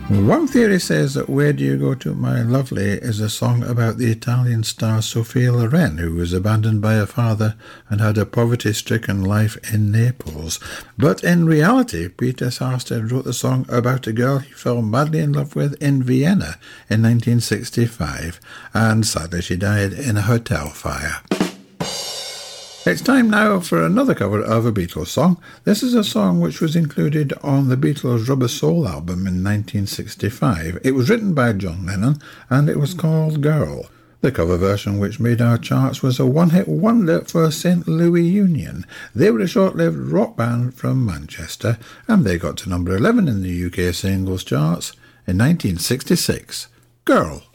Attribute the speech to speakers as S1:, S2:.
S1: One theory says that Where Do You Go To My Lovely is a song about the Italian star Sophia Loren, who was abandoned by her father and had a poverty-stricken life in Naples. But in reality, Peter Sarsted wrote the song about a girl he fell madly in love with in Vienna in 1965, and sadly she died in a hotel fire. It's time now for another cover of a Beatles song. This is a song which was included on the Beatles' Rubber Soul album in 1965. It was written by John Lennon and it was called Girl. The cover version which made our charts was a one-hit wonder for St. Louis Union. They were a short-lived rock band from Manchester and they got to number 11 in the UK singles charts in 1966. Girl.